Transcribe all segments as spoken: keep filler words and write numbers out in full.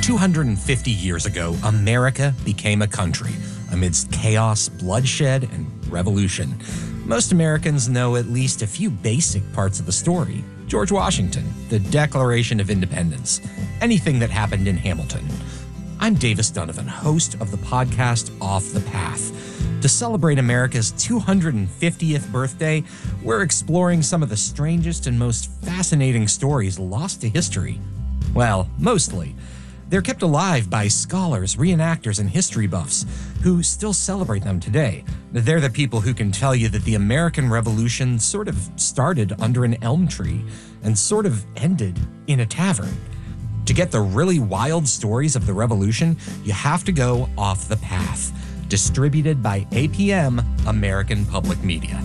two hundred fifty years ago, America became a country amidst chaos, bloodshed, and revolution. Most Americans know at least a few basic parts of the story. George Washington, the Declaration of Independence, anything that happened in Hamilton. I'm Davis Donovan, host of the podcast Off the Path. To celebrate America's two hundred fiftieth birthday, we're exploring some of the strangest and most fascinating stories lost to history. Well, mostly. They're kept alive by scholars, reenactors, and history buffs who still celebrate them today. They're the people who can tell you that the American Revolution sort of started under an elm tree and sort of ended in a tavern. To get the really wild stories of the Revolution, you have to go Off the Path. Distributed by A P M, American Public Media.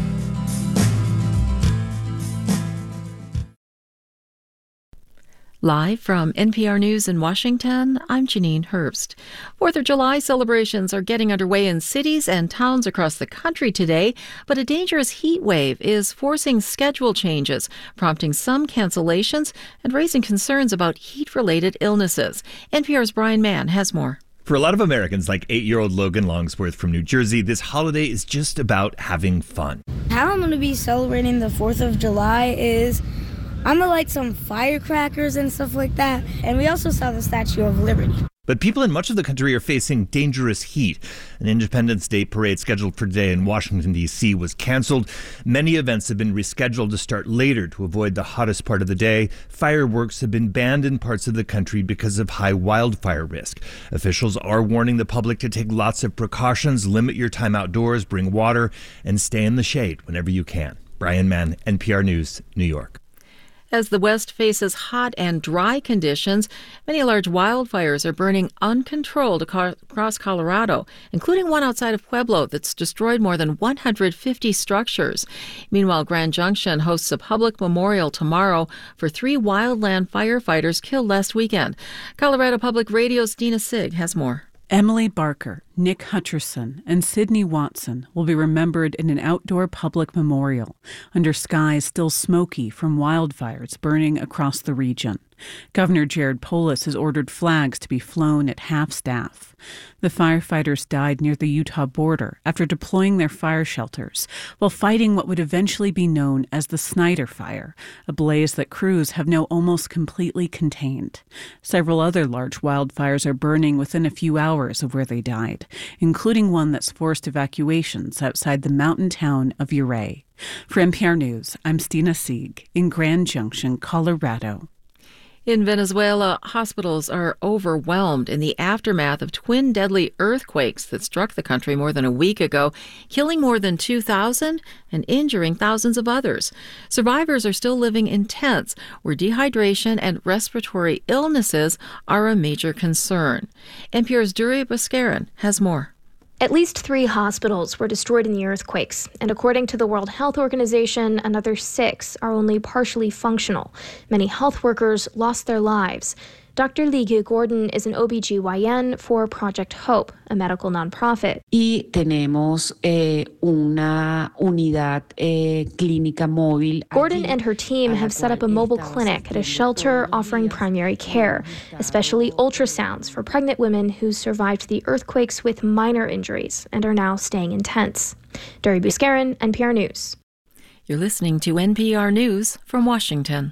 Live from N P R News in Washington, I'm Janine Herbst. Fourth of July celebrations are getting underway in cities and towns across the country today, but a dangerous heat wave is forcing schedule changes, prompting some cancellations and raising concerns about heat-related illnesses. N P R's Brian Mann has more. For a lot of Americans, like eight-year-old Logan Longsworth from New Jersey, this holiday is just about having fun. How I'm going to be celebrating the fourth of July is I'm going to light some firecrackers and stuff like that. And we also saw the Statue of Liberty. But people in much of the country are facing dangerous heat. An Independence Day parade scheduled for today in Washington, D C was canceled. Many events have been rescheduled to start later to avoid the hottest part of the day. Fireworks have been banned in parts of the country because of high wildfire risk. Officials are warning the public to take lots of precautions, limit your time outdoors, bring water, and stay in the shade whenever you can. Brian Mann, N P R News, New York. As the West faces hot and dry conditions, many large wildfires are burning uncontrolled across Colorado, including one outside of Pueblo that's destroyed more than one hundred fifty structures. Meanwhile, Grand Junction hosts a public memorial tomorrow for three wildland firefighters killed last weekend. Colorado Public Radio's Dina Sig has more. Emily Barker, Nick Hutcherson, and Sidney Watson will be remembered in an outdoor public memorial under skies still smoky from wildfires burning across the region. Governor Jared Polis has ordered flags to be flown at half-staff. The firefighters died near the Utah border after deploying their fire shelters while fighting what would eventually be known as the Snyder Fire, a blaze that crews have now almost completely contained. Several other large wildfires are burning within a few hours of where they died, including one that's forced evacuations outside the mountain town of Ouray. For N P R News, I'm Stina Sieg in Grand Junction, Colorado. In Venezuela, hospitals are overwhelmed in the aftermath of twin deadly earthquakes that struck the country more than a week ago, killing more than two thousand and injuring thousands of others. Survivors are still living in tents where dehydration and respiratory illnesses are a major concern. N P R's Duri Bhaskaran has more. At least three hospitals were destroyed in the earthquakes, and according to the World Health Organization, another six are only partially functional. Many health workers lost their lives. Doctor Ligue Gordon is an O B G Y N for Project Hope, a medical nonprofit. Y tenemos eh, una unidad eh, clínica móvil. Gordon and her team have set up a mobile clinic at a shelter offering primary care, especially ultrasounds for pregnant women who survived the earthquakes with minor injuries and are now staying in tents. Duri Bhaskaran, N P R News. You're listening to N P R News from Washington.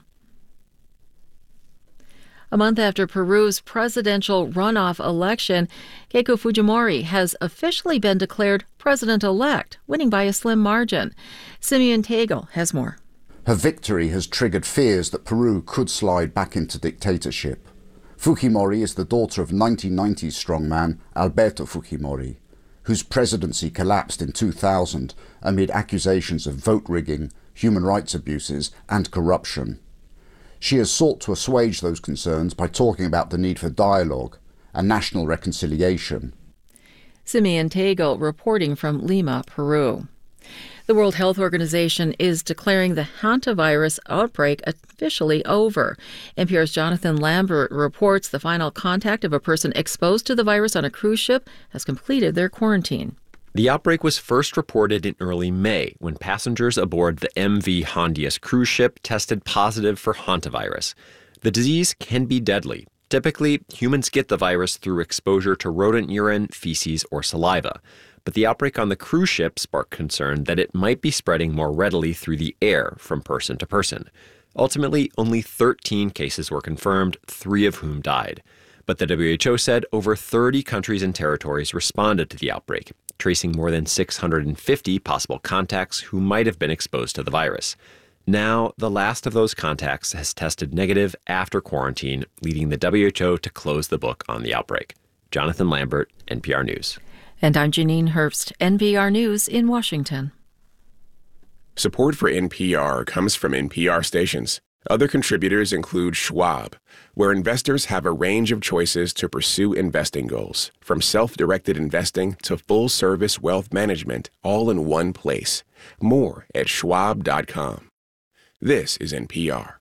A month after Peru's presidential runoff election, Keiko Fujimori has officially been declared president-elect, winning by a slim margin. Simeon Tegel has more. Her victory has triggered fears that Peru could slide back into dictatorship. Fujimori is the daughter of nineteen nineties strongman Alberto Fujimori, whose presidency collapsed in two thousand amid accusations of vote rigging, human rights abuses, and corruption. She has sought to assuage those concerns by talking about the need for dialogue and national reconciliation. Simeon Tegel reporting from Lima, Peru. The World Health Organization is declaring the hantavirus outbreak officially over. N P R's Jonathan Lambert reports the final contact of a person exposed to the virus on a cruise ship has completed their quarantine. The outbreak was first reported in early May when passengers aboard the M V Hondius cruise ship tested positive for hantavirus. The disease can be deadly. Typically, humans get the virus through exposure to rodent urine, feces, or saliva. But the outbreak on the cruise ship sparked concern that it might be spreading more readily through the air from person to person. Ultimately, only thirteen cases were confirmed, three of whom died. But the W H O said over thirty countries and territories responded to the outbreak, tracing more than six hundred fifty possible contacts who might have been exposed to the virus. Now, the last of those contacts has tested negative after quarantine, leading the W H O to close the book on the outbreak. Jonathan Lambert, N P R News. And I'm Janine Herbst, N P R News in Washington. Support for N P R comes from N P R stations. Other contributors include Schwab, where investors have a range of choices to pursue investing goals, from self-directed investing to full-service wealth management, all in one place. More at schwab dot com. This is N P R.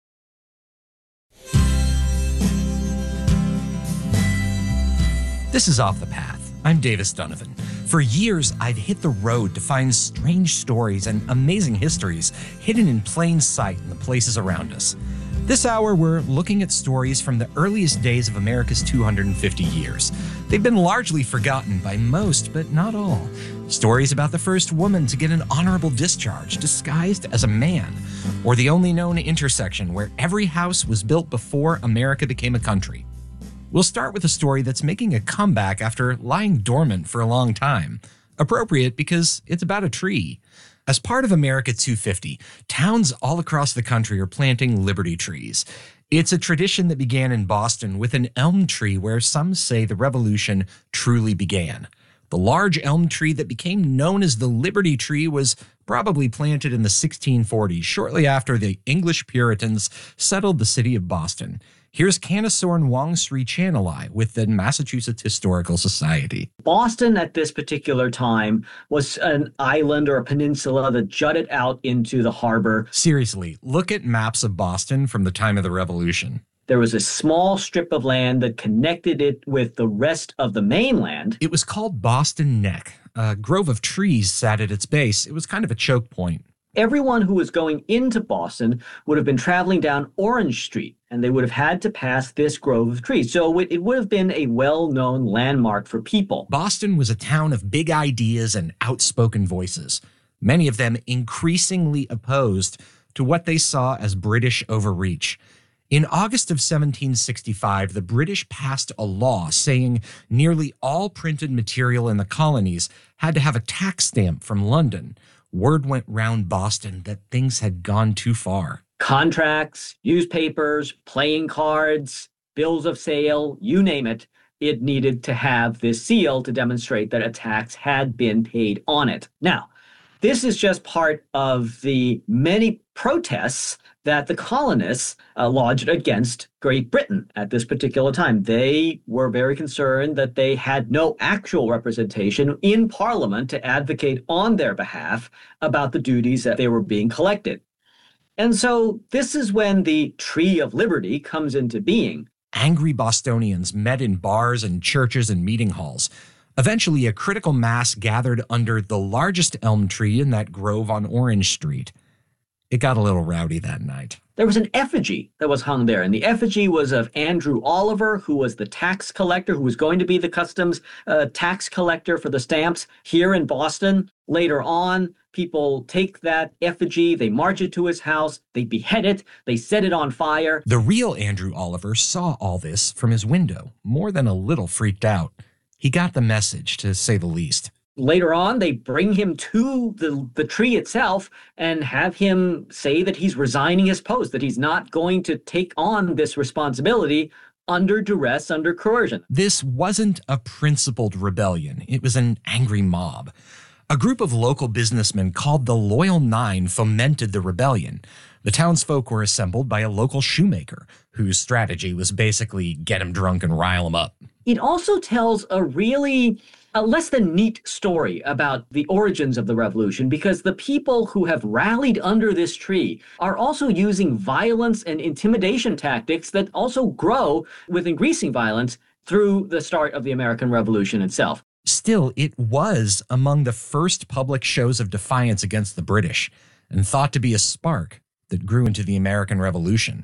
This is Off the Path. I'm Davis Donovan. For years, I've hit the road to find strange stories and amazing histories hidden in plain sight in the places around us. This hour, we're looking at stories from the earliest days of America's two hundred fifty years. They've been largely forgotten by most, but not all. Stories about the first woman to get an honorable discharge disguised as a man, or the only known intersection where every house was built before America became a country. We'll start with a story that's making a comeback after lying dormant for a long time. Appropriate because it's about a tree. As part of America two fifty, towns all across the country are planting liberty trees. It's a tradition that began in Boston with an elm tree where some say the revolution truly began. The large elm tree that became known as the Liberty Tree was probably planted in the sixteen forties, shortly after the English Puritans settled the city of Boston. Here's Kanasorn Wangsri Chanalai with the Massachusetts Historical Society. Boston at this particular time was an island or a peninsula that jutted out into the harbor. Seriously, look at maps of Boston from the time of the Revolution. There was a small strip of land that connected it with the rest of the mainland. It was called Boston Neck. A grove of trees sat at its base. It was kind of a choke point. Everyone who was going into Boston would have been traveling down Orange Street, and they would have had to pass this grove of trees. So it, it would have been a well-known landmark for people. Boston was a town of big ideas and outspoken voices, many of them increasingly opposed to what they saw as British overreach. In August of seventeen sixty-five, the British passed a law saying nearly all printed material in the colonies had to have a tax stamp from London. Word went round Boston that things had gone too far. Contracts, newspapers, playing cards, bills of sale, you name it, it needed to have this seal to demonstrate that a tax had been paid on it. Now, this is just part of the many protests that the colonists uh, lodged against Great Britain at this particular time. They were very concerned that they had no actual representation in Parliament to advocate on their behalf about the duties that they were being collected. And so this is when the Tree of Liberty comes into being. Angry Bostonians met in bars and churches and meeting halls. Eventually, a critical mass gathered under the largest elm tree in that grove on Orange Street. It got a little rowdy that night. There was an effigy that was hung there, and the effigy was of Andrew Oliver, who was the tax collector, who was going to be the customs uh, tax collector for the stamps here in Boston. Later on, people take that effigy, they march it to his house, they behead it, they set it on fire. The real Andrew Oliver saw all this from his window, more than a little freaked out. He got the message, to say the least. Later on, they bring him to the, the tree itself and have him say that he's resigning his post, that he's not going to take on this responsibility under duress, under coercion. This wasn't a principled rebellion. It was an angry mob. A group of local businessmen called the Loyal Nine fomented the rebellion. The townsfolk were assembled by a local shoemaker, whose strategy was basically get him drunk and rile him up. It also tells a really a less than neat story about the origins of the revolution, because the people who have rallied under this tree are also using violence and intimidation tactics that also grow with increasing violence through the start of the American Revolution itself. Still, it was among the first public shows of defiance against the British, and thought to be a spark that grew into the American Revolution.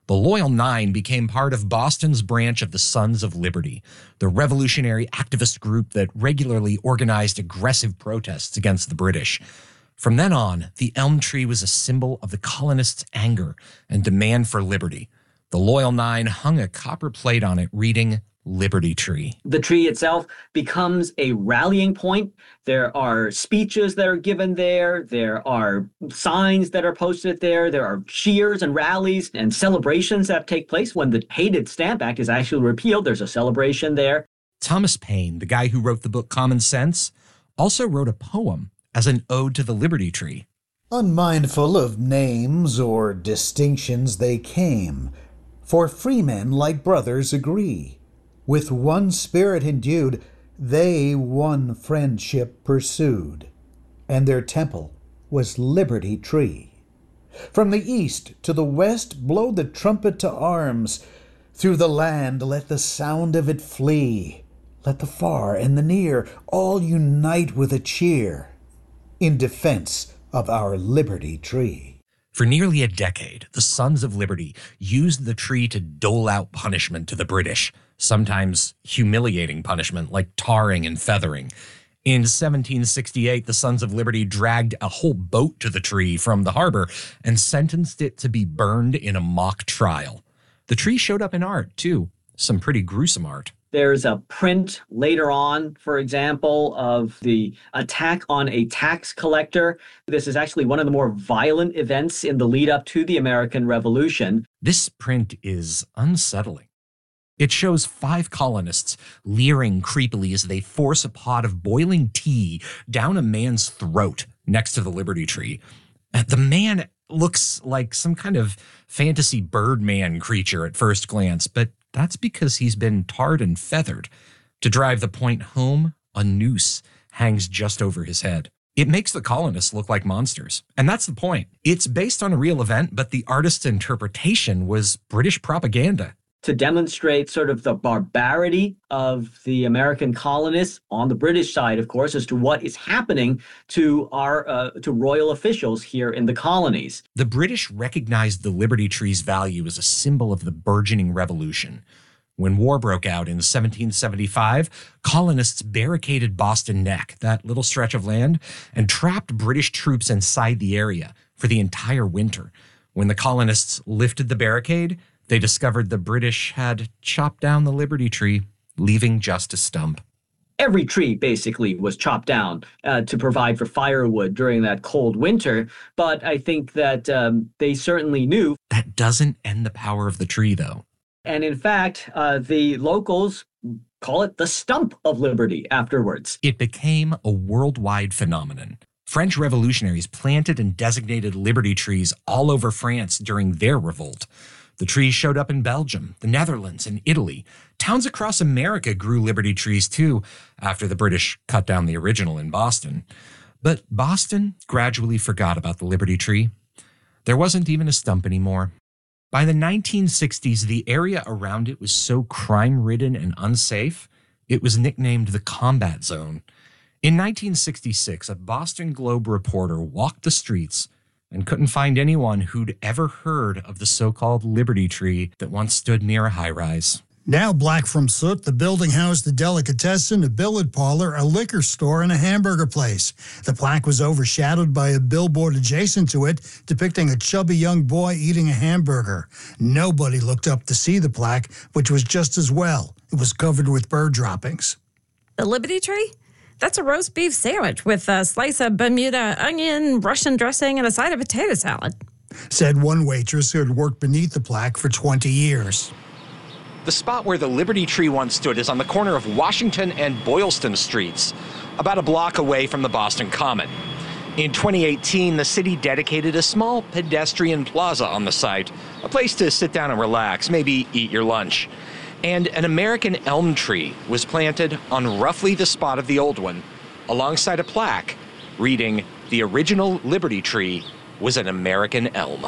The Loyal Nine became part of Boston's branch of the Sons of Liberty, the revolutionary activist group that regularly organized aggressive protests against the British. From then on, the elm tree was a symbol of the colonists' anger and demand for liberty. The Loyal Nine hung a copper plate on it reading Liberty Tree. The tree itself becomes a rallying point. There are speeches that are given there. There are signs that are posted there. There are cheers and rallies and celebrations that take place when the hated Stamp Act is actually repealed. There's a celebration there. Thomas Paine, the guy who wrote the book Common Sense, also wrote a poem as an ode to the Liberty Tree. Unmindful of names or distinctions they came, for freemen like brothers agree. With one spirit endued, they one friendship pursued, and their temple was Liberty Tree. From the east to the west blow the trumpet to arms. Through the land let the sound of it flee. Let the far and the near all unite with a cheer in defense of our Liberty Tree. For nearly a decade, the Sons of Liberty used the tree to dole out punishment to the British, sometimes humiliating punishment like tarring and feathering. In seventeen sixty-eight, the Sons of Liberty dragged a whole boat to the tree from the harbor and sentenced it to be burned in a mock trial. The tree showed up in art, too, some pretty gruesome art. There's a print later on, for example, of the attack on a tax collector. This is actually one of the more violent events in the lead up to the American Revolution. This print is unsettling. It shows five colonists leering creepily as they force a pot of boiling tea down a man's throat next to the Liberty Tree. The man looks like some kind of fantasy Birdman creature at first glance, but that's because he's been tarred and feathered. To drive the point home, a noose hangs just over his head. It makes the colonists look like monsters. And that's the point. It's based on a real event, but the artist's interpretation was British propaganda. To demonstrate sort of the barbarity of the American colonists on the British side, of course, as to what is happening to our uh, to royal officials here in the colonies. The British recognized the Liberty Tree's value as a symbol of the burgeoning revolution. When war broke out in seventeen seventy-five, colonists barricaded Boston Neck, that little stretch of land, and trapped British troops inside the area for the entire winter. When the colonists lifted the barricade, they discovered the British had chopped down the Liberty Tree, leaving just a stump. Every tree basically was chopped down uh, to provide for firewood during that cold winter. But I think that um, they certainly knew. That doesn't end the power of the tree, though. And in fact, uh, the locals call it the stump of liberty afterwards. It became a worldwide phenomenon. French revolutionaries planted and designated Liberty trees all over France during their revolt. The trees showed up in Belgium, the Netherlands, and Italy. Towns across America grew Liberty trees too, after the British cut down the original in Boston. But Boston gradually forgot about the Liberty Tree. There wasn't even a stump anymore. By the nineteen sixties, the area around it was so crime-ridden and unsafe, it was nicknamed the Combat Zone. In nineteen sixty-six, a Boston Globe reporter walked the streets and couldn't find anyone who'd ever heard of the so-called Liberty Tree that once stood near a high-rise. Now black from soot, the building housed a delicatessen, a billiard parlor, a liquor store, and a hamburger place. The plaque was overshadowed by a billboard adjacent to it depicting a chubby young boy eating a hamburger. Nobody looked up to see the plaque, which was just as well. It was covered with bird droppings. The Liberty Tree? That's a roast beef sandwich with a slice of Bermuda onion, Russian dressing, and a side of potato salad, said one waitress who had worked beneath the plaque for twenty years. The spot where the Liberty Tree once stood is on the corner of Washington and Boylston Streets, about a block away from the Boston Common. In twenty eighteen, the city dedicated a small pedestrian plaza on the site, a place to sit down and relax, maybe eat your lunch. And an American elm tree was planted on roughly the spot of the old one, alongside a plaque reading, "The original Liberty Tree was an American elm."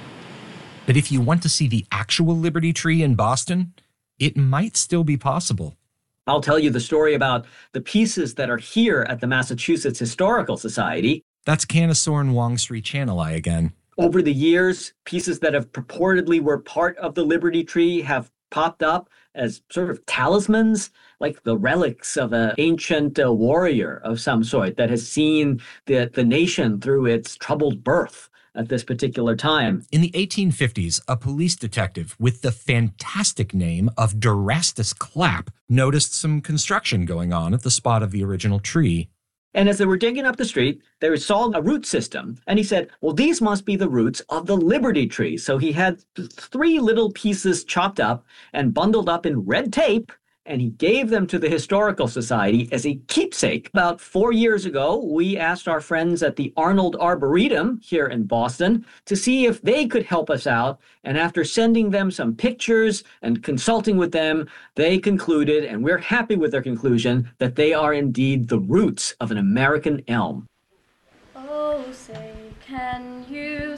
But if you want to see the actual Liberty Tree in Boston, it might still be possible. I'll tell you the story about the pieces that are here at the Massachusetts Historical Society. That's Canisaw and Wong Street Channel Eye again. Over the years, pieces that have purportedly were part of the Liberty Tree have popped up as sort of talismans, like the relics of an ancient uh, warrior of some sort that has seen the, the nation through its troubled birth at this particular time. In the eighteen fifties, a police detective with the fantastic name of Durastus Clapp noticed some construction going on at the spot of the original tree. And as they were digging up the street, they saw a root system. And he said, well, these must be the roots of the Liberty Tree. So he had th- three little pieces chopped up and bundled up in red tape, and he gave them to the Historical Society as a keepsake. About four years ago, we asked our friends at the Arnold Arboretum here in Boston to see if they could help us out. And after sending them some pictures and consulting with them, they concluded, and we're happy with their conclusion, that they are indeed the roots of an American elm. Oh, say, can you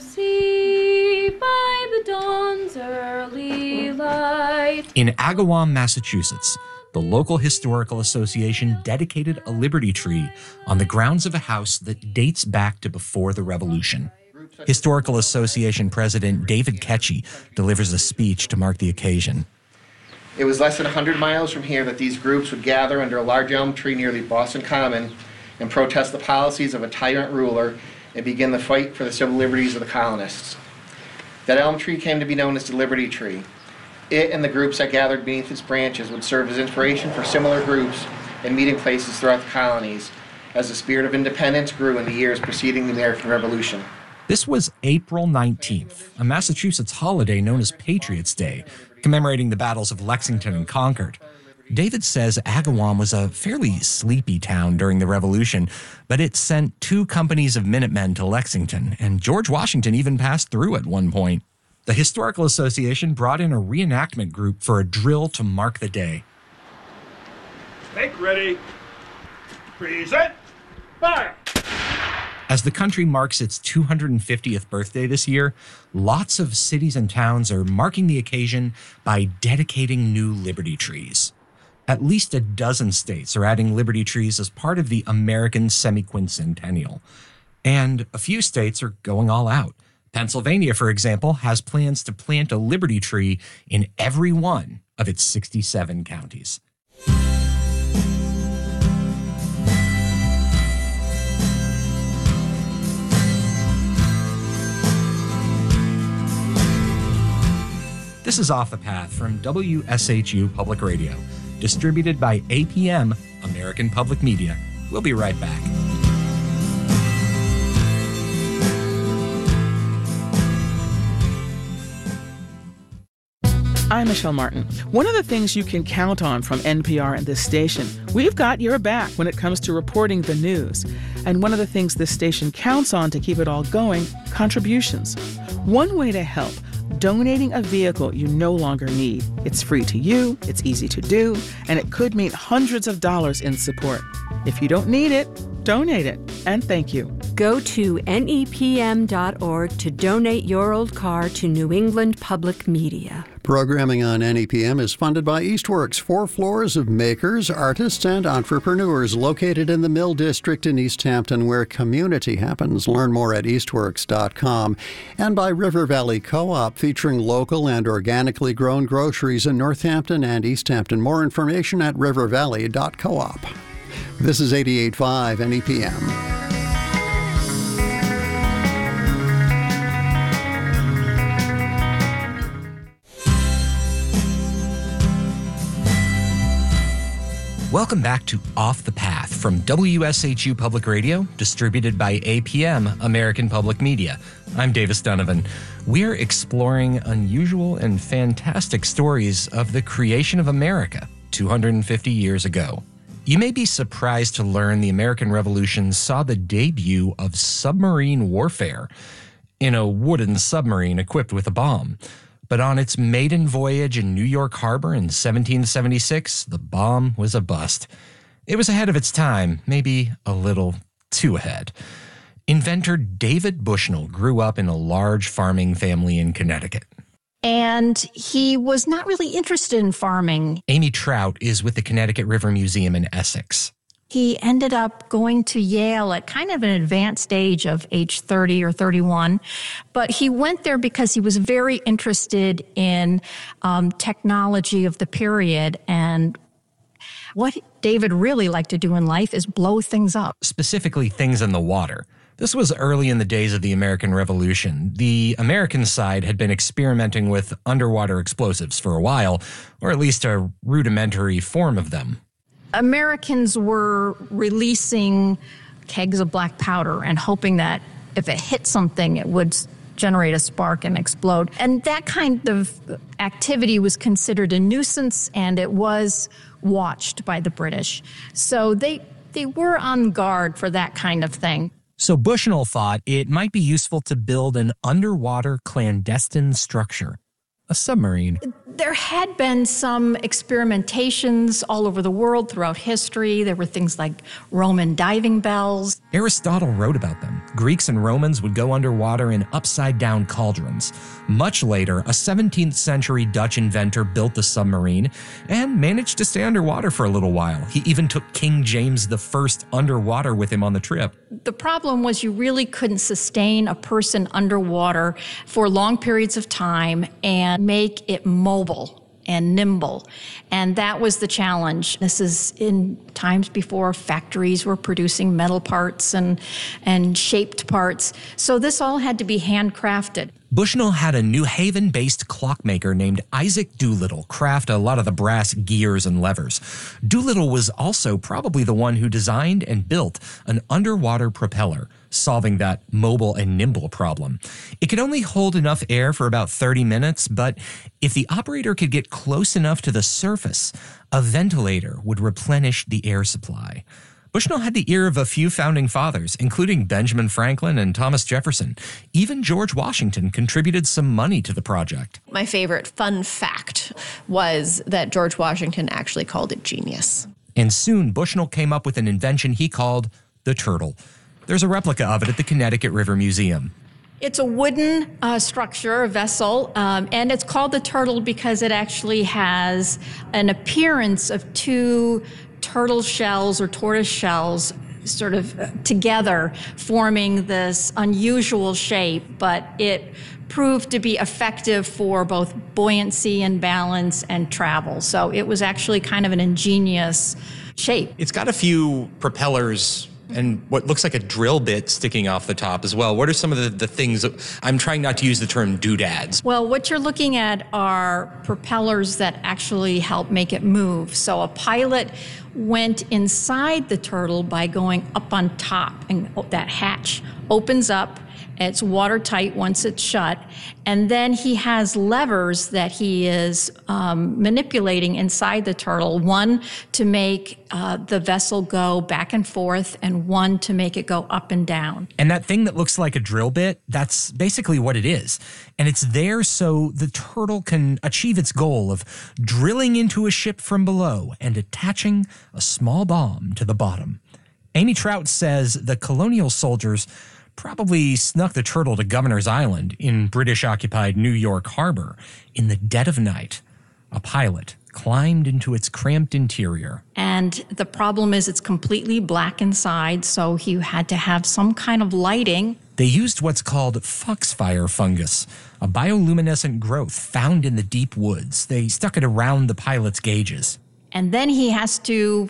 see by the dawn's early light? In Agawam, Massachusetts, the local historical association dedicated a Liberty Tree on the grounds of a house that dates back to before the Revolution. Historical Association President David Ketchy delivers a speech to mark the occasion. It was less than one hundred miles from here that these groups would gather under a large elm tree near the Boston Common and protest the policies of a tyrant ruler and begin the fight for the civil liberties of the colonists. That elm tree came to be known as the Liberty Tree. It and the groups that gathered beneath its branches would serve as inspiration for similar groups and meeting places throughout the colonies as the spirit of independence grew in the years preceding the American Revolution. This was April nineteenth, a Massachusetts holiday known as Patriots' Day, commemorating the battles of Lexington and Concord. David says Agawam was a fairly sleepy town during the Revolution, but it sent two companies of Minutemen to Lexington, and George Washington even passed through at one point. The Historical Association brought in a reenactment group for a drill to mark the day. Make ready. Present. Fire. As the country marks its two hundred fiftieth birthday this year, lots of cities and towns are marking the occasion by dedicating new Liberty trees. At least a dozen states are adding Liberty trees as part of the American semi-quincentennial. And a few states are going all out. Pennsylvania, for example, has plans to plant a Liberty tree in every one of its sixty-seven counties. This is Off the Path from W S H U Public Radio, distributed by A P M, American Public Media. We'll be right back. I'm Michelle Martin. One of the things you can count on from N P R and this station, we've got your back when it comes to reporting the news. And one of the things this station counts on to keep it all going, contributions. One way to help, donating a vehicle you no longer need. It's free to you, it's easy to do, and it could mean hundreds of dollars in support. If you don't need it, donate it. And thank you. Go to N E P M dot org to donate your old car to New England Public Media. Programming on N E P M is funded by Eastworks, four floors of makers, artists, and entrepreneurs located in the Mill District in East Hampton, where community happens. Learn more at eastworks dot com. And by River Valley Co-op, featuring local and organically grown groceries in Northampton and East Hampton. More information at river valley dot coop. This is eighty-eight point five N E P M. Welcome back to Off the Path from W S H U Public Radio, distributed by A P M, American Public Media. I'm Davis Donovan. We're exploring unusual and fantastic stories of the creation of America two hundred fifty years ago. You may be surprised to learn the American Revolution saw the debut of submarine warfare in a wooden submarine equipped with a bomb. But on its maiden voyage in New York Harbor in seventeen seventy-six, the bomb was a bust. It was ahead of its time, maybe a little too ahead. Inventor David Bushnell grew up in a large farming family in Connecticut. And he was not really interested in farming. Amy Trout is with the Connecticut River Museum in Essex. He ended up going to Yale at kind of an advanced age of age thirty or thirty-one. But he went there because he was very interested in um, technology of the period. And what David really liked to do in life is blow things up. Specifically, things in the water. This was early in the days of the American Revolution. The American side had been experimenting with underwater explosives for a while, or at least a rudimentary form of them. Americans were releasing kegs of black powder and hoping that if it hit something, it would generate a spark and explode. And that kind of activity was considered a nuisance, and it was watched by the British. So they they were on guard for that kind of thing. So Bushnell thought it might be useful to build an underwater clandestine structure, a submarine. There had been some experimentations all over the world throughout history. There were things like Roman diving bells. Aristotle wrote about them. Greeks and Romans would go underwater in upside-down cauldrons. Much later, a seventeenth century Dutch inventor built the submarine and managed to stay underwater for a little while. He even took King James the First underwater with him on the trip. The problem was you really couldn't sustain a person underwater for long periods of time and make it mobile and nimble. And that was the challenge. This is in times before factories were producing metal parts and, and shaped parts. So this all had to be handcrafted. Bushnell had a New Haven-based clockmaker named Isaac Doolittle craft a lot of the brass gears and levers. Doolittle was also probably the one who designed and built an underwater propeller, solving that mobile and nimble problem. It could only hold enough air for about thirty minutes, but if the operator could get close enough to the surface, a ventilator would replenish the air supply. Bushnell had the ear of a few founding fathers, including Benjamin Franklin and Thomas Jefferson. Even George Washington contributed some money to the project. My favorite fun fact was that George Washington actually called it genius. And soon, Bushnell came up with an invention he called the turtle. There's a replica of it at the Connecticut River Museum. It's a wooden uh, structure, a vessel, um, and it's called the turtle because it actually has an appearance of two turtle shells or tortoise shells sort of together, forming this unusual shape, but it proved to be effective for both buoyancy and balance and travel. So it was actually kind of an ingenious shape. It's got a few propellers and what looks like a drill bit sticking off the top as well. What are some of the, the things? I'm trying not to use the term doodads. Well, what you're looking at are propellers that actually help make it move. So a pilot went inside the turtle by going up on top, and that hatch opens up. It's watertight once it's shut. And then he has levers that he is um, manipulating inside the turtle, one to make uh, the vessel go back and forth, and one to make it go up and down. And that thing that looks like a drill bit, that's basically what it is. And it's there so the turtle can achieve its goal of drilling into a ship from below and attaching a small bomb to the bottom. Amy Trout says the colonial soldiers probably snuck the turtle to Governor's Island in British-occupied New York Harbor. In the dead of night, a pilot climbed into its cramped interior. And the problem is it's completely black inside, so he had to have some kind of lighting. They used what's called foxfire fungus, a bioluminescent growth found in the deep woods. They stuck it around the pilot's gauges. And then he has to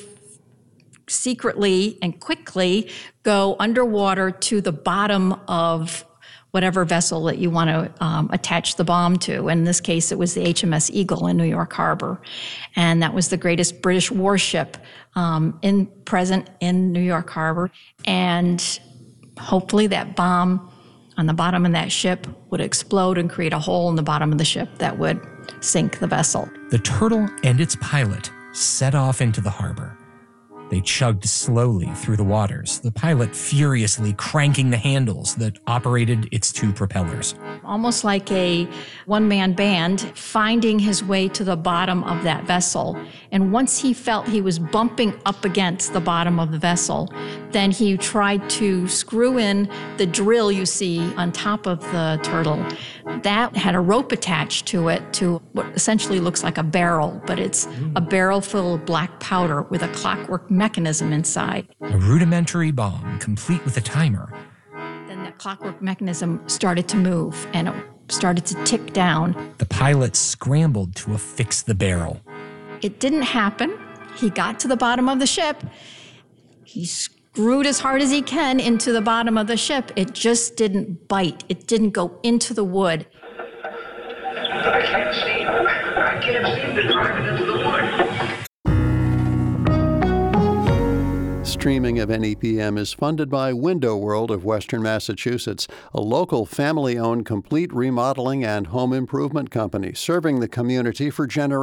secretly and quickly go underwater to the bottom of whatever vessel that you want to um, attach the bomb to. In this case, it was the H M S Eagle in New York Harbor. And that was the greatest British warship um, in present in New York Harbor. And hopefully that bomb on the bottom of that ship would explode and create a hole in the bottom of the ship that would sink the vessel. The turtle and its pilot set off into the harbor. They chugged slowly through the waters, the pilot furiously cranking the handles that operated its two propellers. Almost like a one-man band, finding his way to the bottom of that vessel. And once he felt he was bumping up against the bottom of the vessel, then he tried to screw in the drill you see on top of the turtle. That had a rope attached to it to what essentially looks like a barrel, but it's a barrel full of black powder with a clockwork mechanism inside. A rudimentary bomb, complete with a timer. Then the clockwork mechanism started to move, and it started to tick down. The pilot scrambled to affix the barrel. It didn't happen. He got to the bottom of the ship. He screwed as hard as he can into the bottom of the ship. It just didn't bite. It didn't go into the wood. I can't see. I can't seem to drive it into the wood. Streaming of N E P M is funded by Window World of Western Massachusetts, a local family-owned complete remodeling and home improvement company serving the community for generations.